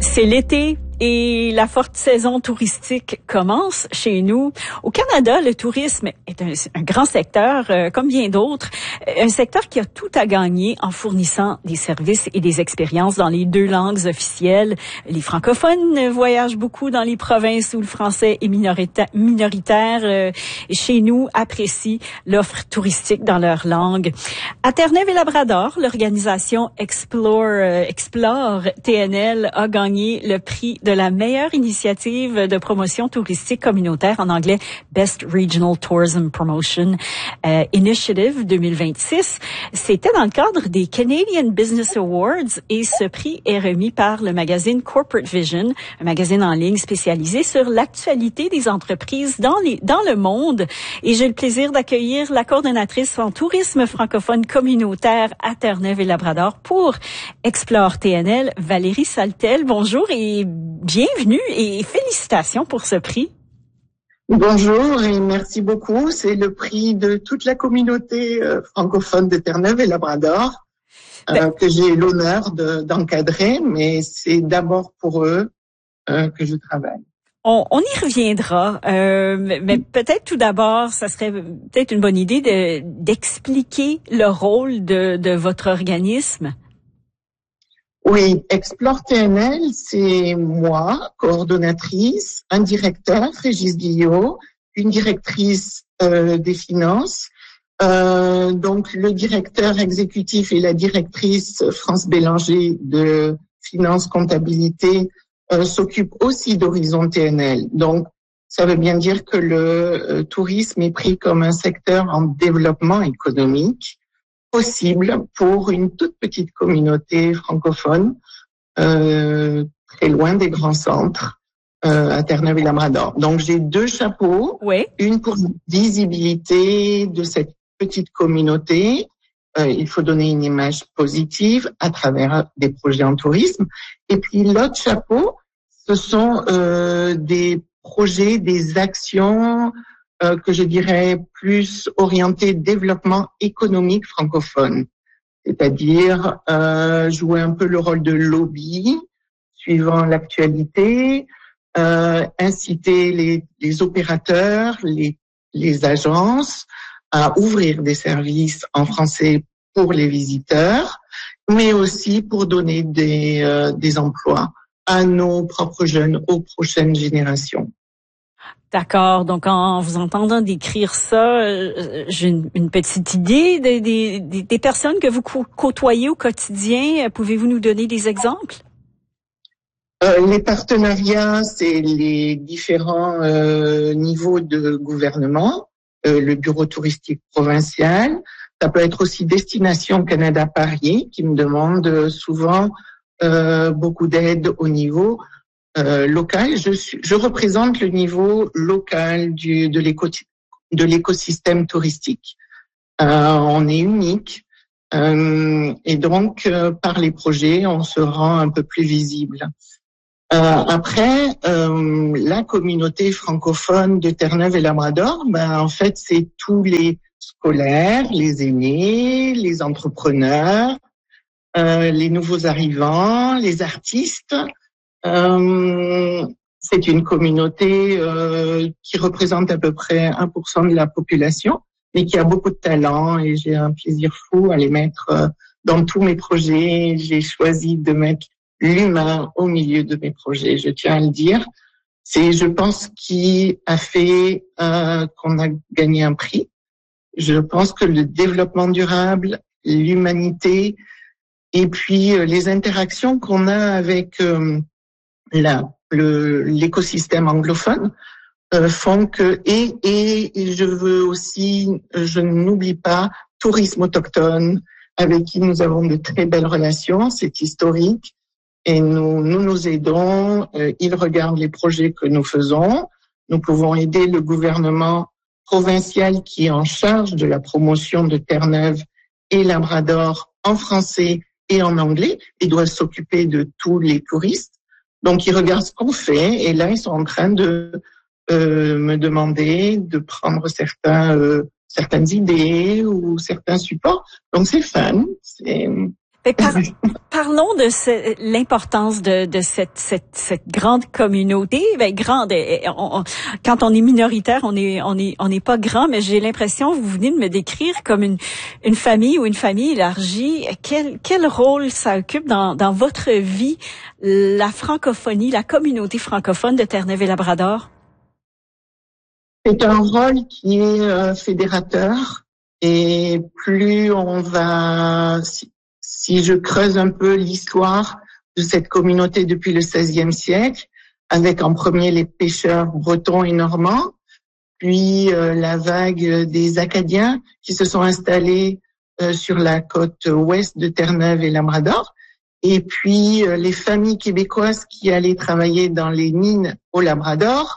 C'est l'été et la forte saison touristique commence chez nous. Au Canada, le tourisme est un grand secteur, comme bien d'autres, un secteur qui a tout à gagner en fournissant des services et des expériences dans les 2 langues officielles. Les francophones voyagent beaucoup dans les provinces où le français est minoritaire. Chez nous, apprécient l'offre touristique dans leur langue. À Terre-Neuve-et-Labrador, l'organisation Explore TNL a gagné le prix de la meilleure initiative de promotion touristique communautaire, en anglais Best Regional Tourism Promotion Initiative 2026. C'était dans le cadre des Canadian Business Awards et ce prix est remis par le magazine Corporate Vision, un magazine en ligne spécialisé sur l'actualité des entreprises dans le monde. Et j'ai le plaisir d'accueillir la coordonnatrice en tourisme francophone communautaire à Terre-Neuve-et-Labrador pour Explore TNL, Valérie Saltel. Bonjour et bienvenue et félicitations pour ce prix. Bonjour et merci beaucoup. C'est le prix de toute la communauté francophone de Terre-Neuve-et-Labrador que j'ai l'honneur d'encadrer, mais c'est d'abord pour eux que je travaille. On y reviendra, mais peut-être tout d'abord, ça serait peut-être une bonne idée d'expliquer le rôle de votre organisme. Oui, Explore TNL, c'est moi, coordonnatrice, un directeur, Régis Guillot, une directrice des finances. Donc, le directeur exécutif et la directrice France Bélanger de finance comptabilité s'occupent aussi d'Horizon TNL. Donc, ça veut bien dire que le tourisme est pris comme un secteur en développement économique possible pour une toute petite communauté francophone très loin des grands centres à Terre-Neuve-et-Labrador. Donc j'ai 2 chapeaux, oui. Une pour la visibilité de cette petite communauté. Il faut donner une image positive à travers des projets en tourisme. Et puis l'autre chapeau, ce sont des projets, des actions que je dirais plus orienté développement économique francophone, c'est-à-dire jouer un peu le rôle de lobby suivant l'actualité, inciter les opérateurs, les agences à ouvrir des services en français pour les visiteurs, mais aussi pour donner des emplois à nos propres jeunes, aux prochaines générations. D'accord. Donc, en vous entendant décrire ça, j'ai une petite idée des personnes que vous côtoyez au quotidien. Pouvez-vous nous donner des exemples? Les partenariats, c'est les différents niveaux de gouvernement, le bureau touristique provincial. Ça peut être aussi Destination Canada Paris, qui me demande souvent beaucoup d'aide au niveau local. Je représente le niveau local de l'écosystème touristique. On est unique et donc par les projets, on se rend un peu plus visible. Après, la communauté francophone de Terre-Neuve-et-Labrador, en fait, c'est tous les scolaires, les aînés, les entrepreneurs, les nouveaux arrivants, les artistes. C'est une communauté qui représente à peu près 1% de la population, mais qui a beaucoup de talent et j'ai un plaisir fou à les mettre dans tous mes projets. J'ai choisi de mettre l'humain au milieu de mes projets, je tiens à le dire. C'est, je pense, qui a fait qu'on a gagné un prix. Je pense que le développement durable, l'humanité et puis les interactions qu'on a avec l'écosystème anglophone font que et je veux aussi, je n'oublie pas, tourisme autochtone avec qui nous avons de très belles relations, c'est historique et nous aidons, ils regardent les projets que nous faisons, nous pouvons aider le gouvernement provincial qui est en charge de la promotion de Terre-Neuve et Labrador en français et en anglais, ils doivent s'occuper de tous les touristes. Donc, ils regardent ce qu'on fait et là, ils sont en train de me demander de prendre certaines idées ou certains supports. Donc, c'est fun. Parlons de l'importance de cette grande communauté. Grande. Quand on est minoritaire, on n'est pas grand, mais j'ai l'impression, vous venez de me décrire comme une famille ou une famille élargie. Quel rôle ça occupe dans votre vie, la francophonie, la communauté francophone de Terre-Neuve-et-Labrador? C'est un rôle qui est fédérateur, et plus on va, si je creuse un peu l'histoire de cette communauté depuis le XVIe siècle, avec en premier les pêcheurs bretons et normands, puis la vague des Acadiens qui se sont installés sur la côte ouest de Terre-Neuve et Labrador, et puis les familles québécoises qui allaient travailler dans les mines au Labrador,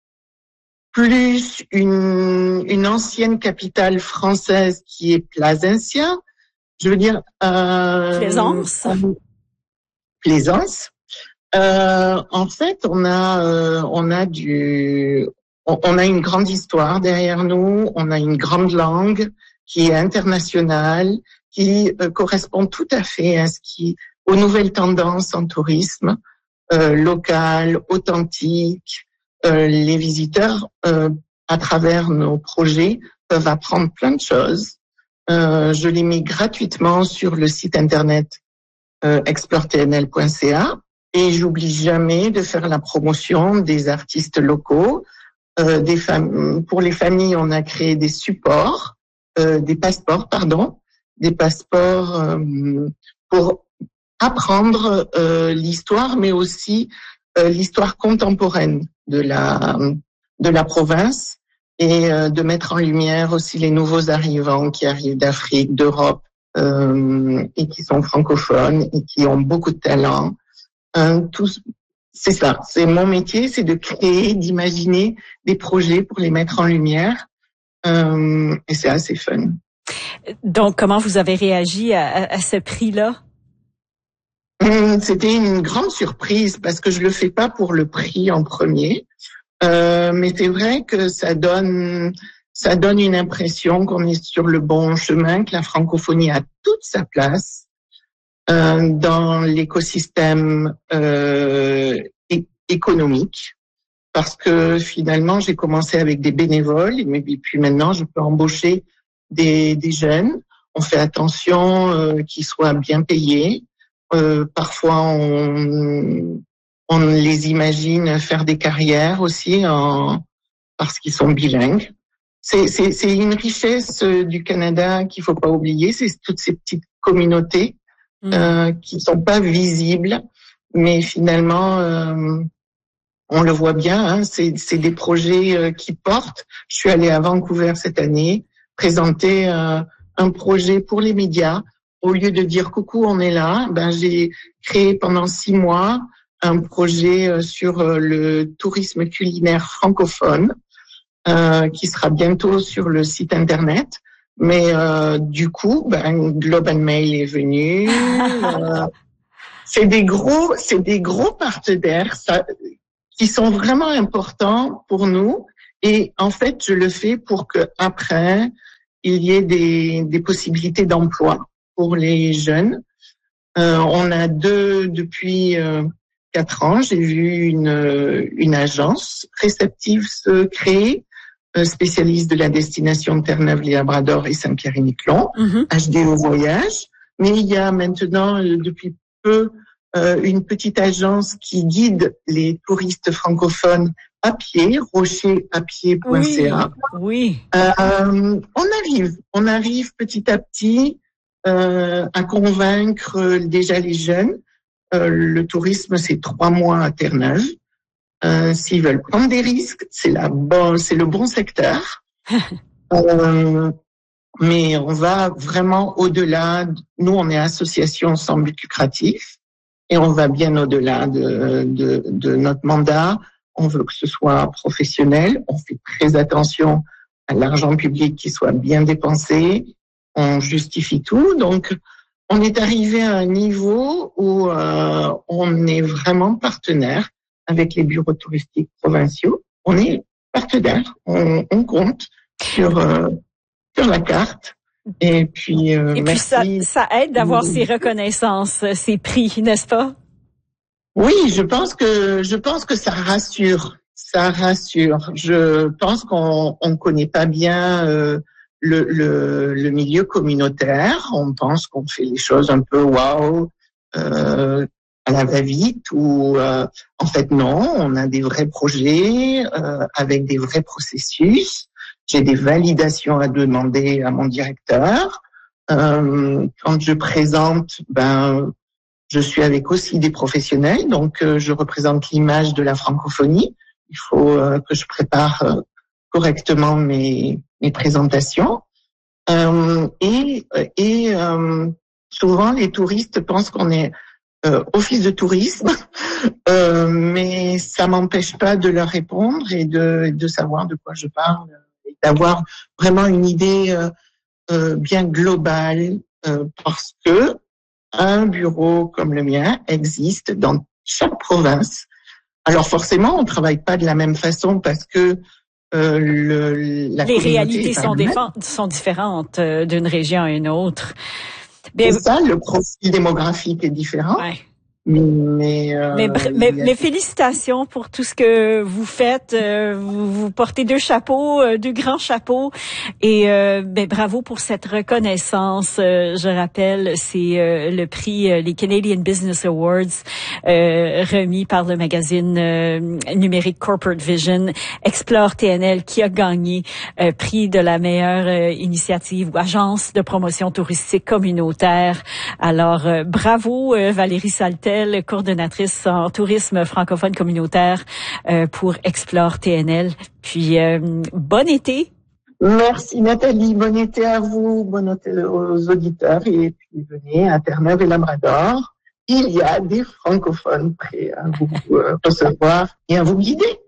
plus une ancienne capitale française qui est Plasencia, je veux dire Plaisance. Plaisance. En fait, on a une grande histoire derrière nous, on a une grande langue qui est internationale, qui correspond tout à fait aux nouvelles tendances en tourisme local, authentique. Les visiteurs, à travers nos projets, peuvent apprendre plein de choses. Je les mets gratuitement sur le site internet exploretnl.ca, et j'oublie jamais de faire la promotion des artistes locaux. Pour les familles, on a créé des passeports pour apprendre l'histoire, mais aussi l'histoire contemporaine de la province, et de mettre en lumière aussi les nouveaux arrivants qui arrivent d'Afrique, d'Europe, et qui sont francophones et qui ont beaucoup de talent. C'est ça, c'est mon métier, c'est de créer, d'imaginer des projets pour les mettre en lumière, et c'est assez fun. Donc, comment vous avez réagi à ce prix-là? C'était une grande surprise parce que je le fais pas pour le prix en premier, mais c'est vrai que ça donne une impression qu'on est sur le bon chemin, que la francophonie a toute sa place dans l'écosystème économique, parce que finalement j'ai commencé avec des bénévoles, et puis maintenant je peux embaucher des jeunes. On fait attention qu'ils soient bien payés. Parfois, on les imagine faire des carrières aussi parce qu'ils sont bilingues. C'est une richesse du Canada qu'il faut pas oublier. C'est toutes ces petites communautés qui sont pas visibles, mais finalement, on le voit bien. Hein, c'est des projets qui portent. Je suis allée à Vancouver cette année présenter un projet pour les médias. Au lieu de dire coucou, on est là, j'ai créé pendant 6 mois un projet sur le tourisme culinaire francophone qui sera bientôt sur le site internet. Mais du coup, Globe and Mail est venu. C'est des gros partenaires qui sont vraiment importants pour nous. Et en fait, je le fais pour que après il y ait des possibilités d'emploi pour les jeunes. On a depuis 4 ans, j'ai vu une agence réceptive se créer, spécialiste de la destination de Terre-Neuve-et-Labrador et Saint-Pierre-et-Miquelon, HDO Voyage. Mais il y a maintenant, depuis peu, une petite agence qui guide les touristes francophones à pied, rocherapied.ca. Oui. On arrive petit à petit à convaincre déjà les jeunes. Le tourisme, c'est 3 mois à Terre-Neuve. S'ils veulent prendre des risques, c'est le bon secteur. Mais on va vraiment au-delà. Nous, on est association sans but lucratif, et on va bien au-delà de notre mandat. On veut que ce soit professionnel. On fait très attention à l'argent public qui soit bien dépensé. On justifie tout. Donc, on est arrivé à un niveau où on est vraiment partenaire avec les bureaux touristiques provinciaux. On est partenaire. On compte sur la carte. Et puis, merci. Ça aide d'avoir ces reconnaissances, ces prix, n'est-ce pas? Oui, je pense que ça rassure. Ça rassure. Je pense qu'on connaît pas bien le milieu communautaire. On pense qu'on fait les choses un peu waouh, à la va-vite, ou en fait non. On a des vrais projets avec des vrais processus. J'ai des validations à demander à mon directeur. Quand je présente, je suis avec aussi des professionnels, donc je représente l'image de la francophonie. Il faut que je prépare correctement mes présentations. Souvent, les touristes pensent qu'on est office de tourisme, mais ça m'empêche pas de leur répondre et de savoir de quoi je parle, et d'avoir vraiment une idée bien globale, parce que un bureau comme le mien existe dans chaque province. Alors forcément, on travaille pas de la même façon parce que les réalités sont différentes d'une région à une autre. C'est ça, le profil démographique est différent. Ouais. Mais félicitations pour tout ce que vous faites. Vous portez deux grands chapeaux, et bravo pour cette reconnaissance. Je rappelle, c'est le prix, les Canadian Business Awards, remis par le magazine numérique Corporate Vision. Explore TNL qui a gagné prix de la meilleure initiative ou agence de promotion touristique communautaire. Alors bravo Valérie Saltel, coordonnatrice en tourisme francophone communautaire pour Explore TNL. Puis, bon été. Merci Nathalie, bon été à vous, bon été aux auditeurs, et puis venez à Terre-Neuve et Labrador. Il y a des francophones prêts à vous recevoir et à vous guider.